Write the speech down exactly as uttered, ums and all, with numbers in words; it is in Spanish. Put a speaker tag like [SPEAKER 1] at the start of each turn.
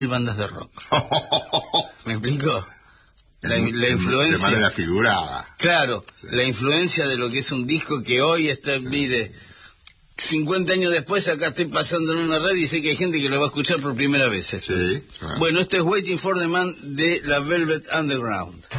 [SPEAKER 1] bandas de rock. ¿Me explico? La, la influencia...
[SPEAKER 2] De manera figurada.
[SPEAKER 1] Claro,
[SPEAKER 2] sí.
[SPEAKER 1] La influencia de lo que es un disco que hoy está en sí. de cincuenta años después, acá estoy pasando en una red y sé que hay gente que lo va a escuchar por primera vez.
[SPEAKER 2] Sí, claro.
[SPEAKER 1] Bueno, esto es Waiting for the Man de la Velvet Underground.